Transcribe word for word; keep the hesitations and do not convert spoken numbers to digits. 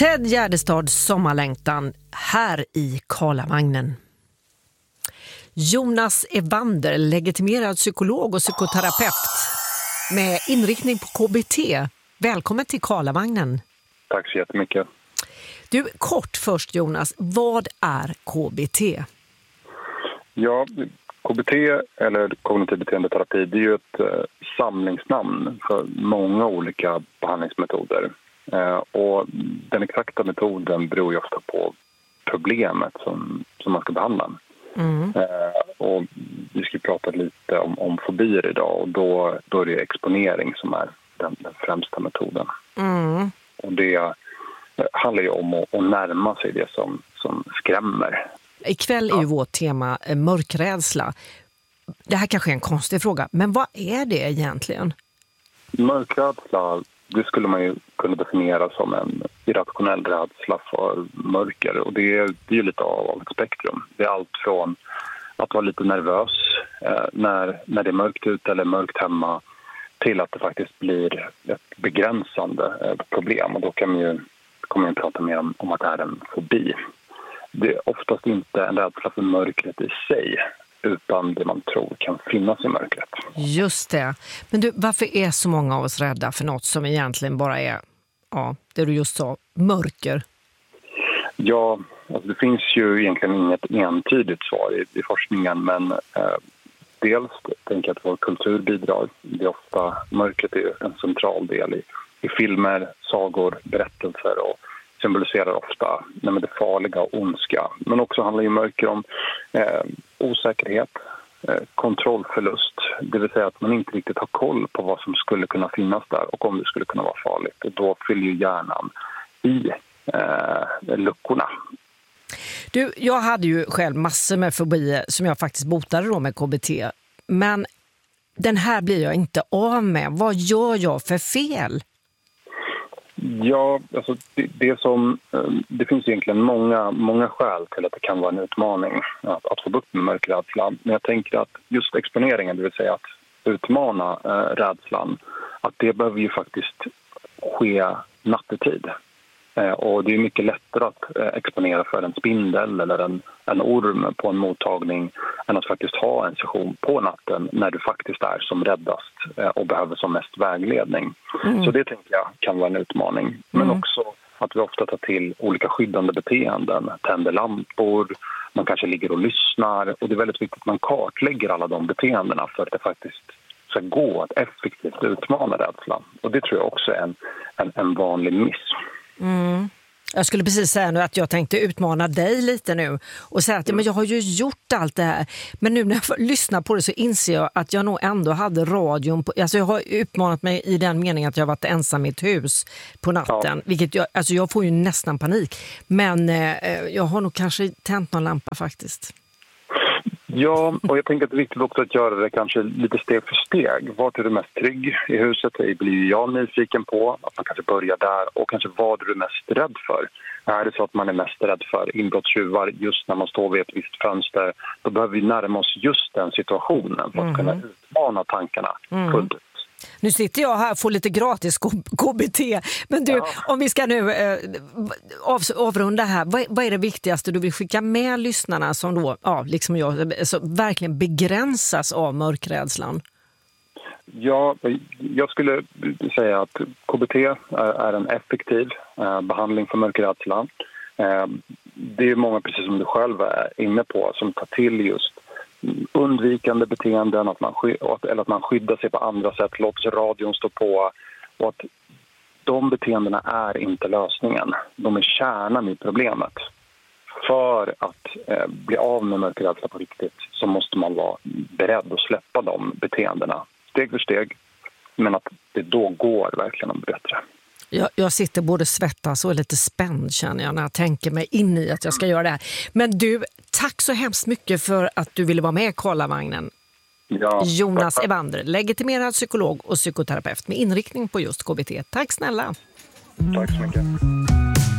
Ted Gärdestads sommarlängtan här i Karlavagnen. Jonas Evander, legitimerad psykolog och psykoterapeut med inriktning på K B T. Välkommen till Karlavagnen. Tack så jättemycket. Du, kort först Jonas, vad är K B T? Ja, K B T eller kognitiv beteendeterapi, det är ju ett eh, samlingsnamn för många olika behandlingsmetoder. Eh, och den exakta metoden beror ju ofta på problemet som, som man ska behandla. Mm. Eh, och vi ska prata lite om, om fobier idag, och då, då är det exponering som är den, den främsta metoden. Mm. Och det handlar ju om att, att närma sig det som, som skrämmer. Ikväll är ju vårt tema eh, mörkrädsla. Det här kanske är en konstig fråga, men vad är det egentligen? Mörkrädsla, det skulle man ju kunna definiera som en irrationell rädsla för mörker. Och det är, det är ju lite av, av ett spektrum. Det är allt från att vara lite nervös eh, när, när det är mörkt ute eller mörkt hemma, till att det faktiskt blir ett begränsande eh, problem. Och då kan man ju, kommer jag prata mer om, om att det är en fobi. Det är oftast inte en rädsla för mörkret i sig, utan det man tror kan finnas i mörkret. Just det. Men du, varför är så många av oss rädda för något som egentligen bara är, ja, det du just sa, mörker? Ja, alltså det finns ju egentligen inget entydigt svar i, i forskningen, men eh, dels tänker jag att vår kultur bidrar. Det är ofta, mörkret är en central del i, i filmer, sagor, berättelser, och symboliserar ofta nej, men det farliga och ondska. Men också handlar ju mörker om eh, osäkerhet, eh, kontrollförlust. Det vill säga att man inte riktigt har koll på vad som skulle kunna finnas där och om det skulle kunna vara farligt. Och då fyller ju hjärnan i eh, luckorna. Du, jag hade ju själv massor med fobier som jag faktiskt botade då med K B T. Men den här blir jag inte av med. Vad gör jag för fel? Ja, alltså det, det, som, det finns egentligen många, många skäl till att det kan vara en utmaning att, att få bukt med mörkrädslan. Men jag tänker att just exponeringen, det vill säga att utmana eh, rädslan, att det behöver ju faktiskt ske nattetid. Eh, och det är mycket lättare att eh, exponera för en spindel eller en, en orm på en mottagning än att faktiskt ha en session på natten när du faktiskt är som räddast eh, och behöver som mest vägledning. Mm. Så det tänker jag kan vara en utmaning. Men mm. också att vi ofta tar till olika skyddande beteenden. Tänder lampor, man kanske ligger och lyssnar. Och det är väldigt viktigt att man kartlägger alla de beteendena för att det faktiskt ska gå att effektivt utmana rädslan. Och det tror jag också är en, en, en vanlig miss. Mm. Jag skulle precis säga nu att jag tänkte utmana dig lite nu och säga att mm. men jag har ju gjort allt det här. Men nu när jag lyssnar på det så inser jag att jag nog ändå hade radion på, alltså jag har utmanat mig i den meningen att jag har varit ensam i ett hus på natten, ja. Vilket jag, alltså jag får ju nästan panik. Men eh, jag har nog kanske tänt någon lampa faktiskt. Ja, och jag tänker att det är viktigt också att göra det kanske lite steg för steg. Vart är du mest trygg i huset? Det blir jag nyfiken på. Att man kanske börjar där. Och kanske vad är du mest rädd för? Är det så att man är mest rädd för inbrottstjuvar just när man står vid ett visst fönster, då behöver vi närma oss just den situationen för att mm. kunna utmana tankarna mm. fullt ut. Nu sitter jag här och får lite gratis K B T. Men du, ja. Om vi ska nu eh, av, avrunda här. Vad, vad är det viktigaste du vill skicka med lyssnarna som då, ja, liksom jag, så verkligen begränsas av mörkrädslan? Ja, jag skulle säga att K B T är, är en effektiv eh, behandling för mörkrädslan. Eh, det är många, precis som du själv är inne på, som tar till just undvikande beteenden, att man, eller att man skyddar sig på andra sätt, låter radion stå på, och att de beteendena är inte lösningen. De är kärnan i problemet. För att eh, bli av med mörkrädsla på riktigt så måste man vara beredd att släppa de beteendena steg för steg, men att det då går verkligen att bli bättre. Jag, jag sitter både svettas och är lite spänd, känner jag, när jag tänker mig in i att jag ska göra det här. Men du, tack så hemskt mycket för att du ville vara med i Karlavagnen. Ja, Jonas tack. Evander, legitimerad psykolog och psykoterapeut med inriktning på just K B T. Tack snälla. Tack så mycket.